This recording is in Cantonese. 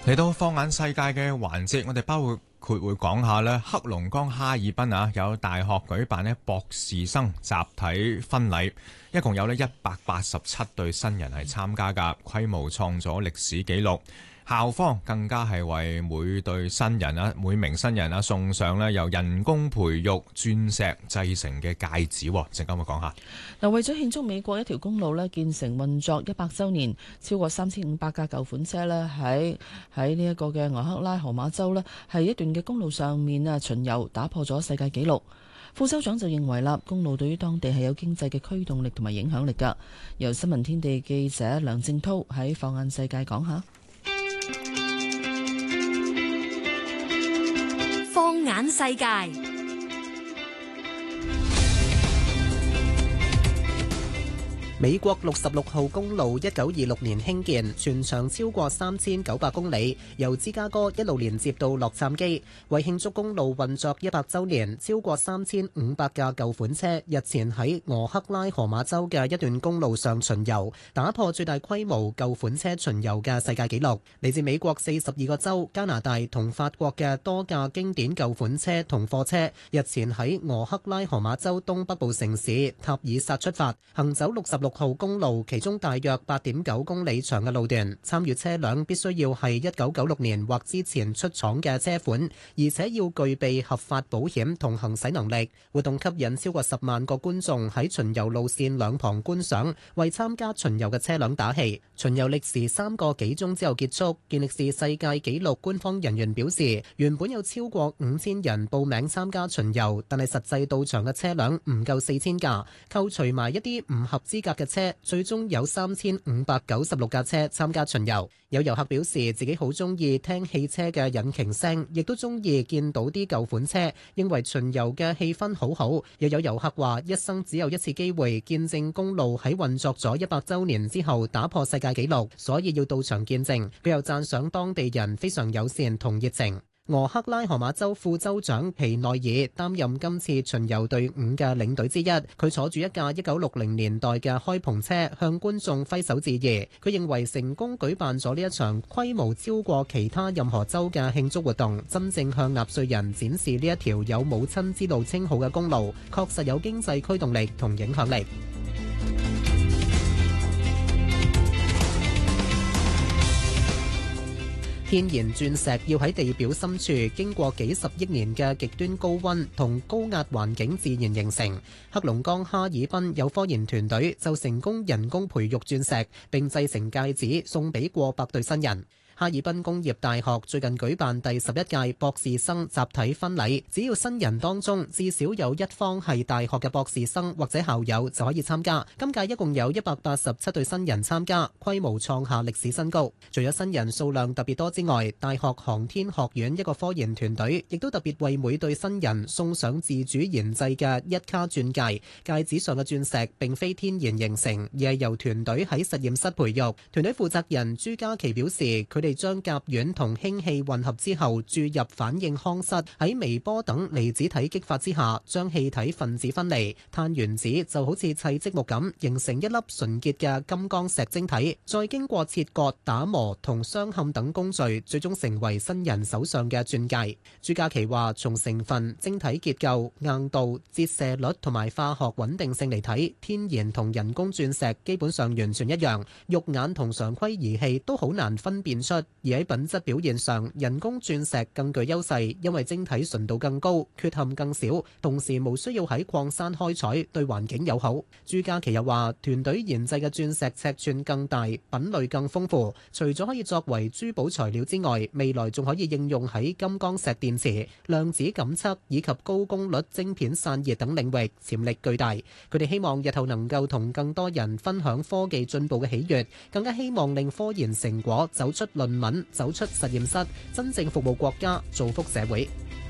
嚟到放眼世界嘅環節，我哋包括會講下咧，黑龍江哈爾濱啊，有大學舉辦咧博士生集體婚禮，一共有咧187對新人係參加㗎，規模創咗歷史紀錄。校方更加係為每名新人啊送上咧由人工培育鑽石製成嘅戒指。陣間會講下。 嗱，為咗慶祝美國一條公路咧建成運作100週年，超過3500架舊款車咧喺呢一個嘅俄克拉荷馬州咧係一段嘅公路上面啊巡遊，打破咗世界紀錄。副州長就認為啦，公路對於當地係有經濟嘅驅動力同埋影響力㗎。由新聞天地記者梁正濤喺放眼世界講下。 放眼世界。 美國66號公路1926年興建，全長超過3900公里，由芝加哥一路連接到洛杉磯。為慶祝公路運作100週年，超過3500架舊款車日前喺俄克拉荷馬州嘅一段公路上巡遊，打破最大規模舊款車巡遊嘅世界紀錄。嚟自美國42個州、加拿大同法國嘅多架經典舊款車同貨車，日前喺俄克拉荷馬州東北部城市塔爾薩出發，行走66號公路，其中大約8.9公里長嘅路段，參與車輛必須要係1996年或之前出廠嘅車款，而且要具備合法保險同行駛能力。活動吸引超過10萬個觀眾喺巡遊路線兩旁觀賞，為參加巡遊嘅車輛打氣。巡遊歷時3個幾鐘之後結束。健力士世界紀錄官方人員表示，原本有超過5000人報名參加巡遊，但係實際到場嘅車輛唔夠4000架，扣除埋一啲唔合資格嘅車，最終有3596架車參加巡遊。有遊客表示自己好中意聽汽車嘅引擎聲，亦都中意見到啲舊款車，認為巡遊嘅氣氛好好。又有遊客話一生只有一次機會見證公路喺運作咗100週年之後打破世界紀錄，所以要到場見證。佢又讚賞當地人非常友善同熱情。俄克拉荷馬州副州長皮內爾擔任今次巡遊隊伍嘅領隊之一，佢坐住一架1960年代嘅開篷車向觀眾揮手致意。佢認為成功舉辦咗呢一場規模超過其他任何州嘅慶祝活動，真正向納稅人展示呢一條有母親之路稱號嘅公路，確實有經濟驅動力同影響力。天然鑽石要喺地表深處經過幾十億年嘅極端高溫同高壓環境自然形成。黑龍江哈爾濱有科研團隊就成功人工培育鑽石，並製成戒指送俾過百對新人。哈爾濱工業大學最近舉辦第11屆博士生集體婚禮，只要新人當中至少有一方係大學嘅博士生或者校友就可以參加。今屆一共有187對新人參加，規模創下歷史新高。除咗新人數量特別多之外，大學航天學院一個科研團隊亦都特別為每對新人送上自主研製嘅1卡鑽戒，戒指上嘅鑽石並非天然形成，而係由團隊喺實驗室培育。團隊負責人朱嘉琪表示，佢哋將甲烷同氫氣混合之後注入反應腔室，喺微波等離子體激發之下，將氣體分子分離，碳原子就好似砌積木咁，形成一粒純潔嘅金剛石晶體，再經過切割、打磨同鑲嵌等工序，最終成為新人手上嘅鑽戒。朱嘉琪話，從成分、晶體結構、硬度、折射率同埋化學穩定性嚟睇，天然同人工鑽石基本上完全一樣，肉眼同常規儀器都好難分辨出。而喺品質表現上，人工鑽石更具優勢，因為晶體純度更高，缺陷更少，同時無需要喺礦山開採，對環境友好。朱嘉琪又話，團隊研製嘅鑽石尺寸更大，品類更豐富，除咗可以作為珠寶材料之外，未來仲可以應用喺金剛石電池、量子感測以及高功率晶片散熱等領域，潛力巨大。佢哋希望日後能夠同更多人分享科技進步嘅喜悅，更加希望令科研成果走出論文，走出實驗室，真正服務國家，造福社會。